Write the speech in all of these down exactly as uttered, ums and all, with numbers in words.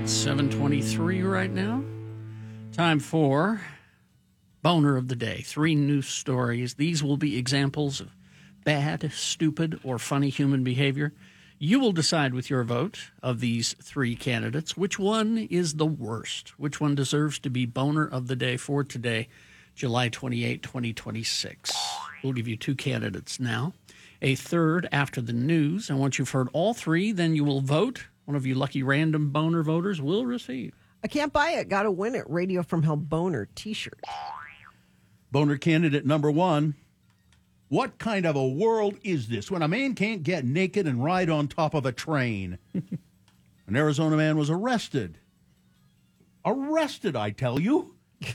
seven twenty-three right now. Time for Boner of the Day. Three news stories. These will be examples of bad, stupid, or funny human behavior. You will decide with your vote of these three candidates which one is the worst, which one deserves to be Boner of the Day for today, July twenty-eighth, twenty twenty-six. We'll give you two candidates now. A third after the news. And once you've heard all three, then you will vote. One of you lucky random boner voters will receive. I can't buy it. Got to win it. Radio from Hell Boner t-shirt. Boner candidate number one. What kind of a world is this when a man can't get naked and ride on top of a train? An Arizona man was arrested. Arrested, I tell you.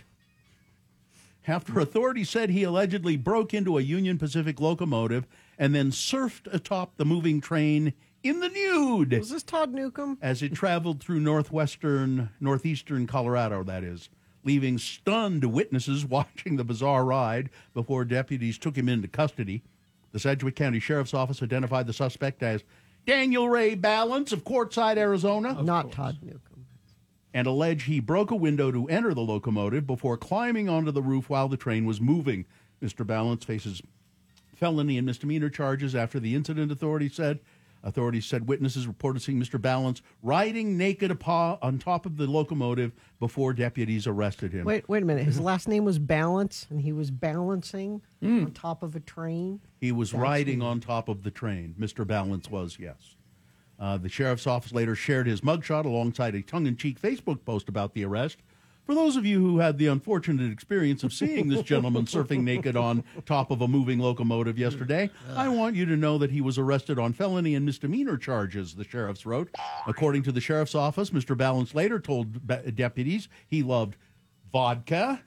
After authorities said he allegedly broke into a Union Pacific locomotive and then surfed atop the moving train in the nude. Was this Todd Newcomb? As it traveled through northwestern, northeastern Colorado, that is, leaving stunned witnesses watching the bizarre ride before deputies took him into custody. The Sedgwick County Sheriff's Office identified the suspect as Daniel Ray Balance of Quartzsite, Arizona. Of Not course. Todd Newcomb. And allege he broke a window to enter the locomotive before climbing onto the roof while the train was moving. Mister Balance faces felony and misdemeanor charges after the incident, authorities said. Authorities said witnesses reported seeing Mister Balance riding naked on top of the locomotive before deputies arrested him. Wait, wait a minute. His last name was Balance, and he was balancing mm. on top of a train? He was That's riding weird. on top of the train. Mister Balance was, yes. Uh, the sheriff's office later shared his mugshot alongside a tongue-in-cheek Facebook post about the arrest. For those of you who had the unfortunate experience of seeing this gentleman surfing naked on top of a moving locomotive yesterday, I want you to know that he was arrested on felony and misdemeanor charges, the sheriffs wrote. According to the sheriff's office, Mister Balance later told be- deputies he loved vodka,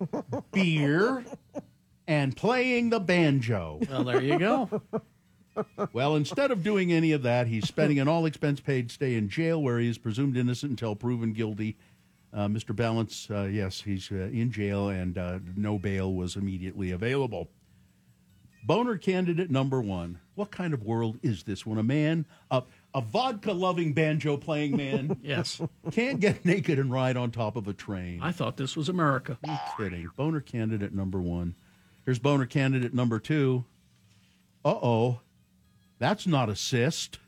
beer, and playing the banjo. Well, there you go. Well, instead of doing any of that, he's spending an all-expense-paid stay in jail where he is presumed innocent until proven guilty. Uh, Mister Balance, uh, yes, he's uh, in jail, and uh, no bail was immediately available. Boner candidate number one. What kind of world is this when a man, a, a vodka-loving, banjo-playing man, yes, can't get naked and ride on top of a train? I thought this was America. Are you kidding? Boner candidate number one. Here's boner candidate number two. Uh-oh. That's not a cyst.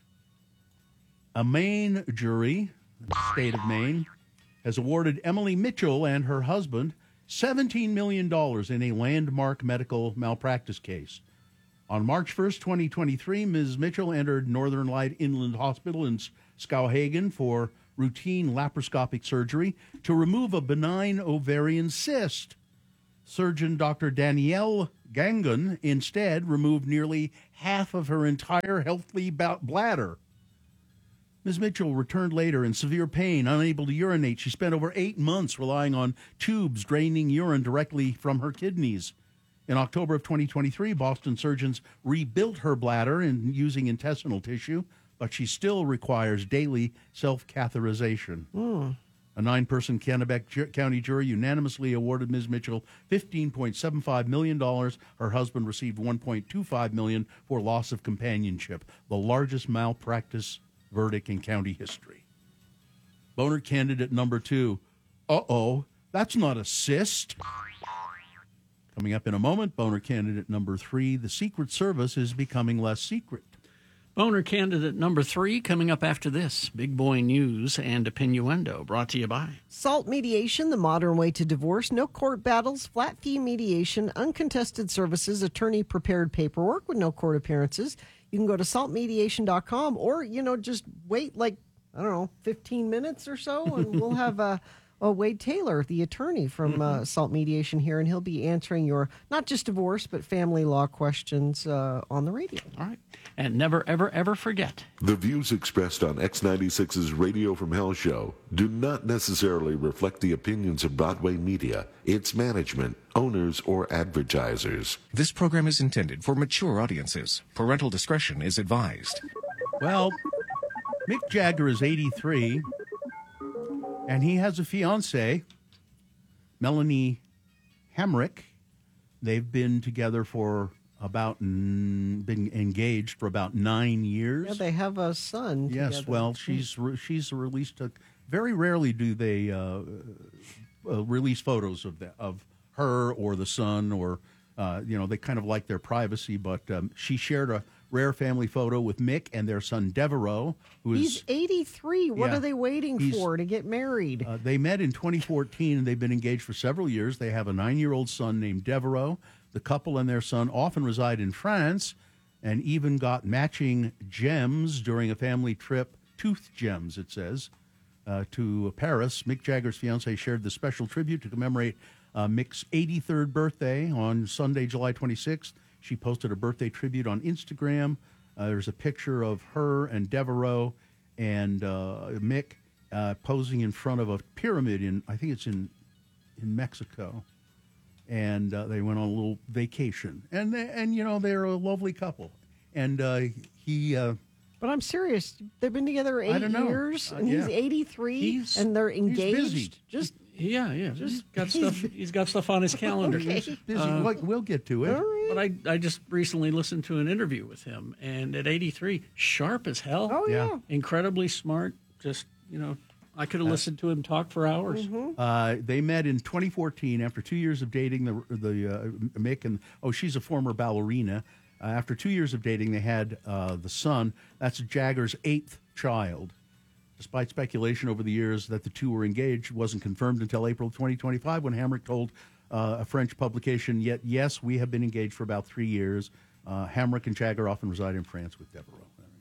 A Maine jury, the state of Maine, has awarded Emily Mitchell and her husband seventeen million dollars in a landmark medical malpractice case. On March first, twenty twenty-three, Miz Mitchell entered Northern Light Inland Hospital in Skowhegan for routine laparoscopic surgery to remove a benign ovarian cyst. Surgeon Doctor Danielle Gangun instead removed nearly half of her entire healthy bladder. Miz Mitchell returned later in severe pain, unable to urinate. She spent over eight months relying on tubes draining urine directly from her kidneys. In October of twenty twenty-three, Boston surgeons rebuilt her bladder in using intestinal tissue, but she still requires daily self-catheterization. Mm. A nine-person Kennebec County jury unanimously awarded Miz Mitchell fifteen point seven five million dollars. Her husband received one point two five million dollars for loss of companionship, the largest malpractice verdict in county history. Boner candidate number two. Uh-oh, that's not a cyst. Coming up in a moment, boner candidate number three. The Secret Service is becoming less secret. Boner candidate number three coming up after this. Big Boy News and Opinioendo, brought to you by SALT Mediation, the modern way to divorce. No court battles, flat fee mediation, uncontested services, attorney-prepared paperwork with no court appearances. You can go to salt mediation dot com or, you know, just wait like, I don't know, fifteen minutes or so, and we'll have a... Oh, Wade Taylor, the attorney from mm-hmm. uh, SALT Mediation here, and he'll be answering your, not just divorce, but family law questions uh, on the radio. All right. And never, ever, ever forget. The views expressed on X ninety-six's Radio from Hell show do not necessarily reflect the opinions of Broadway Media, its management, owners, or advertisers. This program is intended for mature audiences. Parental discretion is advised. Well, Mick Jagger is eighty-three. And he has a fiancée, Melanie Hamrick. They've been together for about, been engaged for about nine years. Yeah, they have a son Yes, together. well, she's re- she's released a very rarely do they uh, uh, release photos of the, of her or the son, or uh, you know, they kind of like their privacy. But um, she shared a rare family photo with Mick and their son Devereaux, who is He's eighty-three. What Yeah. are they waiting He's- for to get married? Uh, they met in twenty fourteen, and they've been engaged for several years. They have a nine-year-old son named Devereaux. The couple and their son often reside in France, and even got matching gems during a family trip, tooth gems, it says, uh, to Paris. Mick Jagger's fiancée shared the special tribute to commemorate uh, Mick's eighty-third birthday on Sunday, July twenty-sixth. She posted a birthday tribute on Instagram. Uh, there's a picture of her and Devereaux and uh, Mick uh, posing in front of a pyramid in, I think it's in in Mexico. And uh, they went on a little vacation. And, they, and you know, they're a lovely couple. And uh, he... Uh, But I'm serious. They've been together eight I don't know. years, Uh, and he's yeah. eighty-three, He's- and they're engaged. busy. Just Yeah, yeah. He's got stuff. He's got stuff on his calendar. Okay. busy. like, we'll get to it. all right. But I, I just recently listened to an interview with him, and at eighty-three, sharp as hell. Oh yeah. Yeah. Incredibly smart. Just, you know, I could have listened to him talk for hours. Uh, they met in twenty fourteen after two years of dating. The the uh, Mick and oh, she's a former ballerina. Uh, after two years of dating, they had uh, the son. That's Jagger's eighth child. Despite speculation over the years that the two were engaged, it wasn't confirmed until April twenty twenty-five when Hamrick told uh, a French publication, "Yet yes, we have been engaged for about three years." Uh, Hamrick and Jagger often reside in France with Devereaux.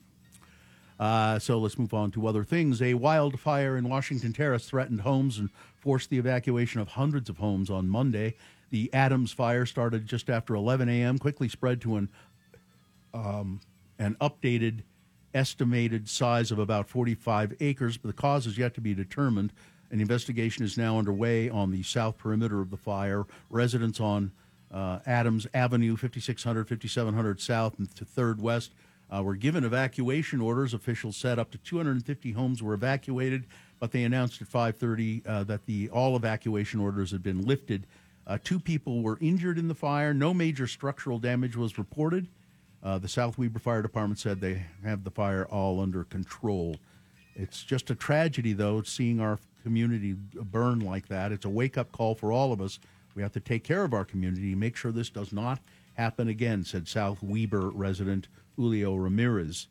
Uh, so let's move on to other things. A wildfire in Washington Terrace threatened homes and forced the evacuation of hundreds of homes on Monday. The Adams fire started just after eleven a.m., quickly spread to an um, an updated estimated size of about forty-five acres, but the cause is yet to be determined. An investigation is now underway on the south perimeter of the fire. Residents on uh, Adams Avenue, fifty-six hundred, fifty-seven hundred South, and to third West Uh, were given evacuation orders. Officials said up to two hundred fifty homes were evacuated, but they announced at five thirty uh, that the all evacuation orders had been lifted. Uh, two people were injured in the fire. No major structural damage was reported. Uh, the South Weber Fire Department said they have the fire all under control. It's just a tragedy, though, seeing our community burn like that. It's a wake-up call for all of us. We have to take care of our community, make sure this does not happen again, said South Weber resident Julio Ramirez.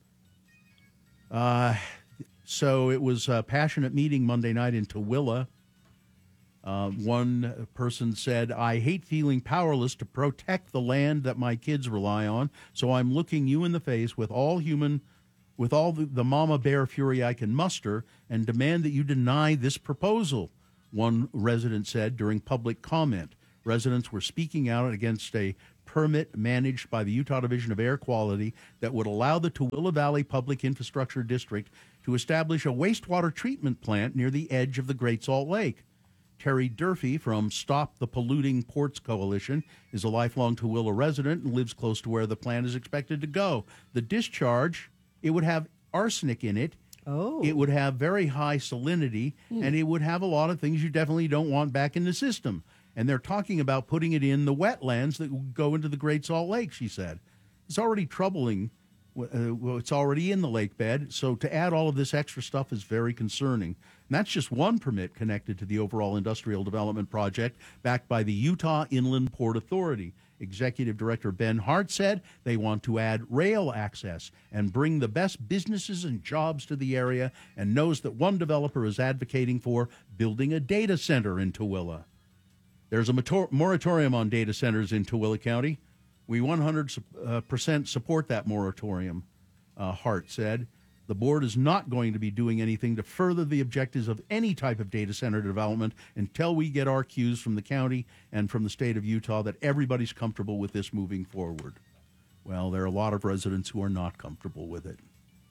Uh, so it was a passionate meeting Monday night in Tooele. Uh, one person said, "I hate feeling powerless to protect the land that my kids rely on, so I'm looking you in the face with all human, with all the, the mama bear fury I can muster and demand that you deny this proposal," one resident said during public comment. Residents were speaking out against a permit managed by the Utah Division of Air Quality that would allow the Tooele Valley Public Infrastructure District to establish a wastewater treatment plant near the edge of the Great Salt Lake. Terry Durfee from Stop the Polluting Ports Coalition is a lifelong Tooele resident and lives close to where the plant is expected to go. The discharge, it would have arsenic in it. Oh. It would have very high salinity, and it would have a lot of things you definitely don't want back in the system. And they're talking about putting it in the wetlands that go into the Great Salt Lake, she said. It's already troubling. Uh, well, it's already in the lake bed, so to add all of this extra stuff is very concerning. And that's just one permit connected to the overall industrial development project backed by the Utah Inland Port Authority. Executive Director Ben Hart said they want to add rail access and bring the best businesses and jobs to the area, and knows that one developer is advocating for building a data center in Tooele. There's a motor- moratorium on data centers in Tooele County. We one hundred percent support that moratorium, uh, Hart said. The board is not going to be doing anything to further the objectives of any type of data center development until we get our cues from the county and from the state of Utah that everybody's comfortable with this moving forward. Well, there are a lot of residents who are not comfortable with it.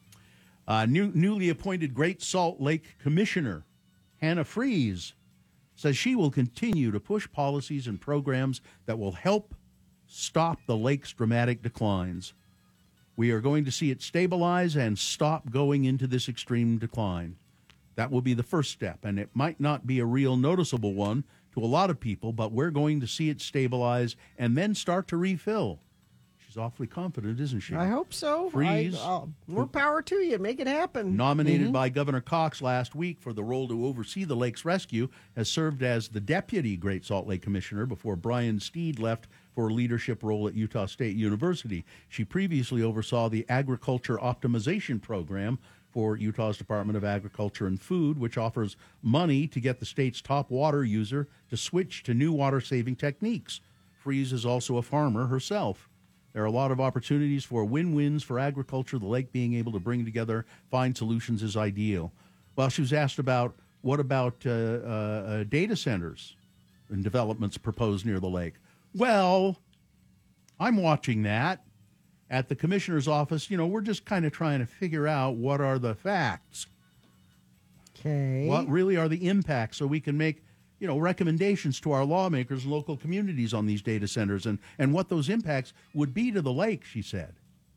Uh, new, newly appointed Great Salt Lake Commissioner Hannah Fries says she will continue to push policies and programs that will help stop the lake's dramatic declines. We are going to see it stabilize and stop going into this extreme decline. That will be the first step, and it might not be a real noticeable one to a lot of people, but we're going to see it stabilize and then start to refill. She's awfully confident, isn't she? I hope so. Freeze. I, uh, more power to you. Make it happen. Nominated Mm-hmm. by Governor Cox last week for the role to oversee the lake's rescue, has served as the deputy Great Salt Lake Commissioner before Brian Steed left for a leadership role at Utah State University. She previously oversaw the Agriculture Optimization Program for Utah's Department of Agriculture and Food, which offers money to get the state's top water user to switch to new water-saving techniques. Freeze is also a farmer herself. There are a lot of opportunities for win-wins for agriculture. The lake being able to bring together, find solutions is ideal. Well, she was asked about what about uh, uh, data centers and developments proposed near the lake. Well, I'm watching that at the commissioner's office. You know, we're just kind of trying to figure out what are the facts. Okay. What really are the impacts so we can make, you know, recommendations to our lawmakers and local communities on these data centers and, and what those impacts would be to the lake, she said.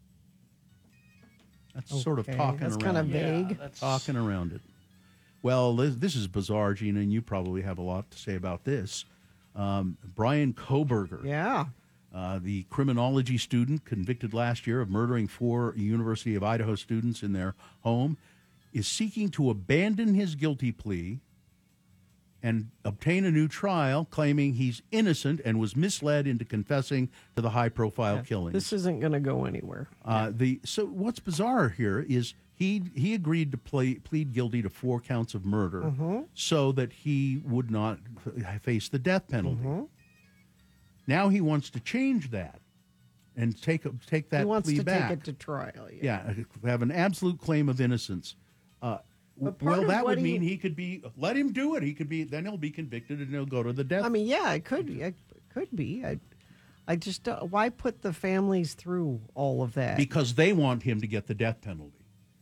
That's sort of Okay, talking that's around kind of it. vague. Yeah, that's- Talking around it. Well, this, this is bizarre, Gina, and you probably have a lot to say about this. Um, Brian Koberger, Yeah. uh, the criminology student convicted last year of murdering four University of Idaho students in their home, is seeking to abandon his guilty plea and obtain a new trial, claiming he's innocent and was misled into confessing to the high-profile killings. This isn't going to go anywhere. Uh, the so what's bizarre here is he he agreed to play, plead guilty to four counts of murder Mm-hmm. so that he would not f- face the death penalty. Mm-hmm. Now he wants to change that and take take that He wants plea to back. take it to trial. Yeah. yeah, have an absolute claim of innocence. Uh, But part well, of that what would he- mean he could be. Let him do it. He could be. Then he'll be convicted and he'll go to the death. I mean, yeah, it could be. It could be. I, I just uh, why put the families through all of that? because they want him to get the death penalty.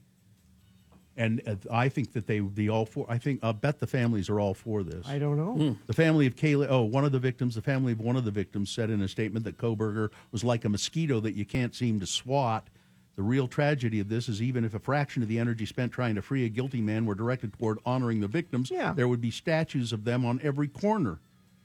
And uh, I think that they, the all for. I think I bet the families are all for this. I don't know. The family of Kaylee, oh, one of the victims, the family of one of the victims said in a statement that Koberger was like a mosquito that you can't seem to swat. The real tragedy of this is even if a fraction of the energy spent trying to free a guilty man were directed toward honoring the victims, Yeah. there would be statues of them on every corner.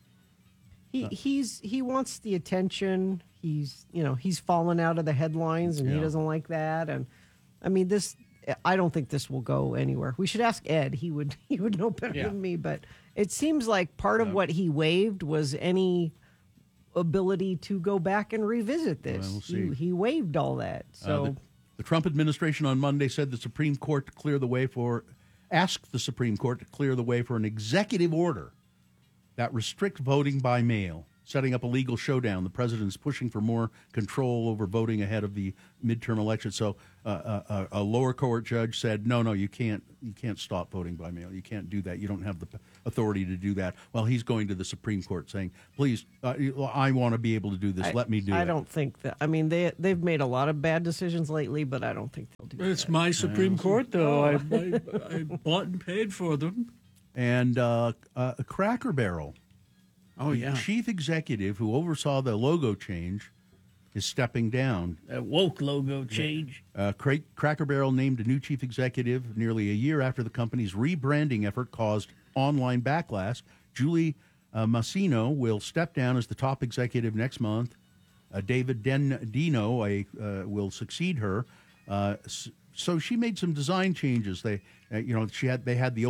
He he's he wants the attention. He's you know he's fallen out of the headlines, and he Yeah. doesn't like that. And I mean this. I don't think this will go anywhere. We should ask Ed. He would he would know better Yeah. than me. But it seems like part of what he waived was any ability to go back and revisit this. Well, we'll see. He, he waived all that. Uh, So the, the Trump administration on Monday said the Supreme Court to clear the way for, asked the Supreme Court to clear the way for an executive order that restrict voting by mail, setting up a legal showdown. The president's pushing for more control over voting ahead of the midterm election. So uh, a, a lower court judge said, no, no, you can't, you can't stop voting by mail. You can't do that. You don't have the p- authority to do that. Well, he's going to the Supreme Court saying, please, uh, I want to be able to do this. I, Let me do I it. don't think that. I mean, they they've made a lot of bad decisions lately, but I don't think they'll do It's that. my Supreme Court, though. I, I, I bought and paid for them. And uh, uh, Cracker Barrel. Oh, The yeah. chief executive who oversaw the logo change is stepping down. That woke logo change. Uh, Cra- Cracker Barrel named a new chief executive nearly a year after the company's rebranding effort caused online backlash. Julie uh, Massino will step down as the top executive next month. Uh, David Den- Dino a, uh, will succeed her. Uh, s- so she made some design changes. They, uh, you know, she had they had the